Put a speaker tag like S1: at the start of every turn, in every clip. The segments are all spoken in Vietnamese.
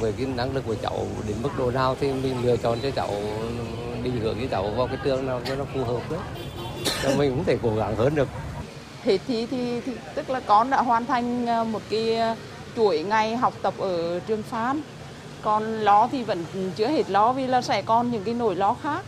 S1: với cái năng lực của cháu đến mức độ nào thì mình lựa chọn cho cháu, định hướng cho cháu vào cái trường nào cho nó phù hợp đấy. Cho mình cũng thể cố gắng hơn được.
S2: Hết thi thì tức là con đã hoàn thành một cái chuỗi ngày học tập ở trường Phan. Còn lo thì vẫn chưa hết lo vì là sẽ còn những cái nỗi lo khác.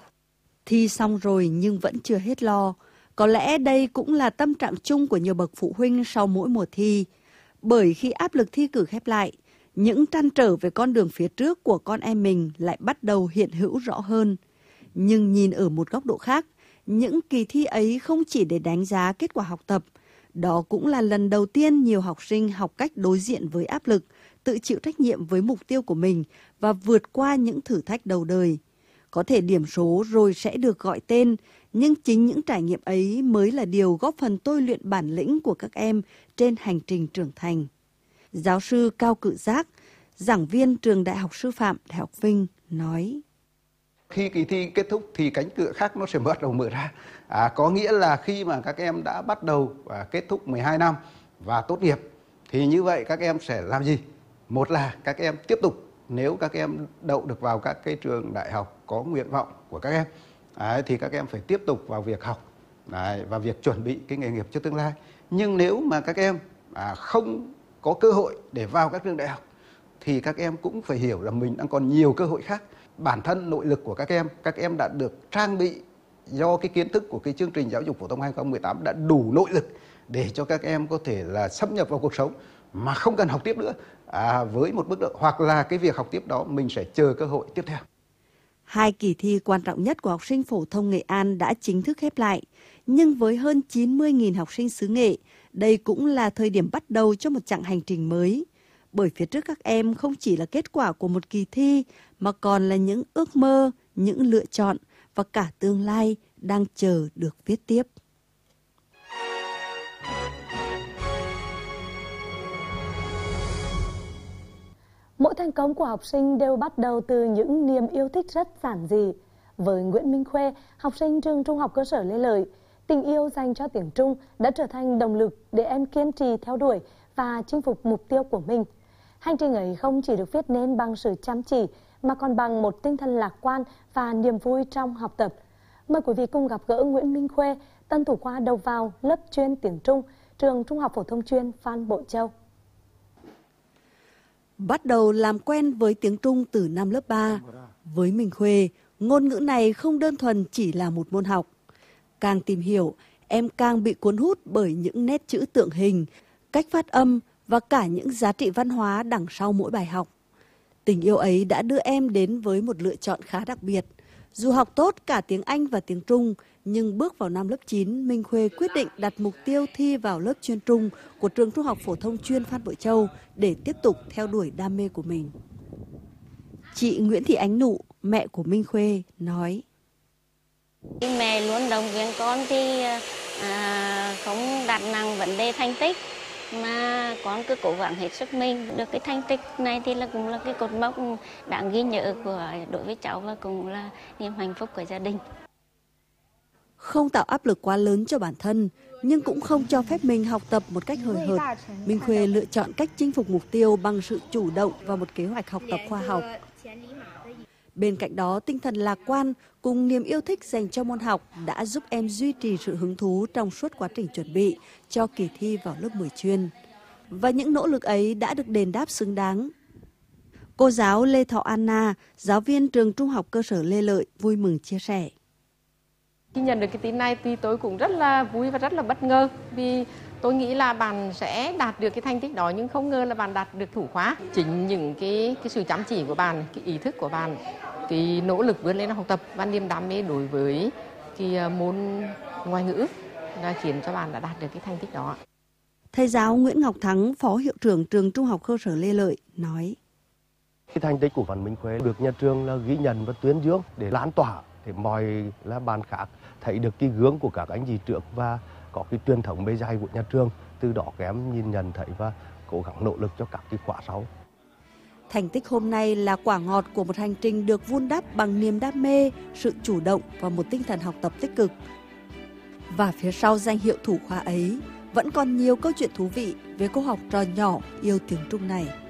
S3: Thi xong rồi nhưng vẫn chưa hết lo. Có lẽ đây cũng là tâm trạng chung của nhiều bậc phụ huynh sau mỗi mùa thi. Bởi khi áp lực thi cử khép lại, những trăn trở về con đường phía trước của con em mình lại bắt đầu hiện hữu rõ hơn. Nhưng nhìn ở một góc độ khác, những kỳ thi ấy không chỉ để đánh giá kết quả học tập. Đó cũng là lần đầu tiên nhiều học sinh học cách đối diện với áp lực, tự chịu trách nhiệm với mục tiêu của mình và vượt qua những thử thách đầu đời. Có thể điểm số rồi sẽ được gọi tên, nhưng chính những trải nghiệm ấy mới là điều góp phần tôi luyện bản lĩnh của các em trên hành trình trưởng thành. Giáo sư Cao Cự Giác, giảng viên trường Đại học Sư phạm Đại học Vinh nói:
S4: Khi kỳ thi kết thúc thì cánh cửa khác nó sẽ bắt đầu mở ra. Có nghĩa là khi mà các em đã bắt đầu kết thúc 12 năm và tốt nghiệp thì như vậy các em sẽ làm gì? Một là các em tiếp tục, nếu các em đậu được vào các cái trường đại học có nguyện vọng của các em thì các em phải tiếp tục vào việc học và việc chuẩn bị cái nghề nghiệp cho tương lai. Nhưng nếu mà các em không có cơ hội để vào các trường đại học thì các em cũng phải hiểu là mình đang còn nhiều cơ hội khác. Bản thân nội lực của các em đã được trang bị do cái kiến thức của cái chương trình giáo dục phổ thông 2018 đã đủ nội lực để cho các em có thể là xâm nhập vào cuộc sống mà không cần học tiếp nữa với một mức độ, hoặc là cái việc học tiếp đó mình sẽ chờ cơ hội tiếp theo.
S3: Hai kỳ thi quan trọng nhất của học sinh phổ thông Nghệ An đã chính thức khép lại, nhưng với hơn 90.000 học sinh xứ Nghệ, đây cũng là thời điểm bắt đầu cho một chặng hành trình mới. Bởi phía trước các em không chỉ là kết quả của một kỳ thi, mà còn là những ước mơ, những lựa chọn và cả tương lai đang chờ được viết tiếp.
S5: Mỗi thành công của học sinh đều bắt đầu từ những niềm yêu thích rất giản dị. Với Nguyễn Minh Khuê, học sinh trường Trung học cơ sở Lê Lợi, tình yêu dành cho tiếng Trung đã trở thành động lực để em kiên trì theo đuổi và chinh phục mục tiêu của mình. Hành trình ấy không chỉ được viết nên bằng sự chăm chỉ, mà còn bằng một tinh thần lạc quan và niềm vui trong học tập. Mời quý vị cùng gặp gỡ Nguyễn Minh Khuê, tân thủ khoa đầu vào lớp chuyên tiếng Trung, trường Trung học phổ thông chuyên Phan Bội Châu.
S3: Bắt đầu làm quen với tiếng Trung từ năm lớp 3. Với Minh Khuê, ngôn ngữ này không đơn thuần chỉ là một môn học. Càng tìm hiểu, em càng bị cuốn hút bởi những nét chữ tượng hình, cách phát âm và cả những giá trị văn hóa đằng sau mỗi bài học. Tình yêu ấy đã đưa em đến với một lựa chọn khá đặc biệt. Dù học tốt cả tiếng Anh và tiếng Trung, nhưng bước vào năm lớp 9, Minh Khuê quyết định đặt mục tiêu thi vào lớp chuyên Trung của trường Trung học phổ thông chuyên Phan Bội Châu để tiếp tục theo đuổi đam mê của mình. Chị Nguyễn Thị Ánh Nụ, mẹ của Minh Khuê, nói:
S6: Mẹ luôn động viên con thì không đặt nặng vấn đề thành tích, mà con cứ cố gắng hết sức mình. Được cái thành tích này thì cũng là cái cột mốc đáng ghi nhớ đối với cháu và cũng là niềm hạnh phúc của gia đình.
S3: Không tạo áp lực quá lớn cho bản thân, nhưng cũng không cho phép mình học tập một cách hời hợt. Minh Khuê lựa chọn cách chinh phục mục tiêu bằng sự chủ động và một kế hoạch học tập khoa học. Bên cạnh đó, tinh thần lạc quan cùng niềm yêu thích dành cho môn học đã giúp em duy trì sự hứng thú trong suốt quá trình chuẩn bị cho kỳ thi vào lớp 10 chuyên. Và những nỗ lực ấy đã được đền đáp xứng đáng. Cô giáo Lê Thọ Anna, giáo viên trường Trung học cơ sở Lê Lợi, vui mừng chia sẻ:
S2: Khi nhận được cái tin này thì tôi cũng rất là vui và rất là bất ngờ, vì tôi nghĩ là bạn sẽ đạt được cái thành tích đó nhưng không ngờ là bạn đạt được thủ khóa. Chính những cái sự chăm chỉ của bạn, cái ý thức của bạn, cái nỗ lực vươn lên học tập và niềm đam mê đối với cái môn ngoại ngữ đã khiến cho bạn đã đạt được cái thành tích đó.
S3: Thầy giáo Nguyễn Ngọc Thắng, phó hiệu trưởng trường Trung học cơ sở Lê Lợi nói:
S7: Cái thành tích của Văn Minh Khuê được nhà trường là ghi nhận và tuyên dương để lan tỏa, để mọi là bạn khác thấy được cái gương của các anh chị trước và có cái truyền thống bề dày của nhà trường. Từ đó các em nhìn nhận thấy và cố gắng nỗ lực cho các cái khóa sau.
S3: Thành tích hôm nay là quả ngọt của một hành trình được vun đắp bằng niềm đam mê, sự chủ động và một tinh thần học tập tích cực. Và phía sau danh hiệu thủ khoa ấy vẫn còn nhiều câu chuyện thú vị về cô học trò nhỏ yêu tiếng Trung này.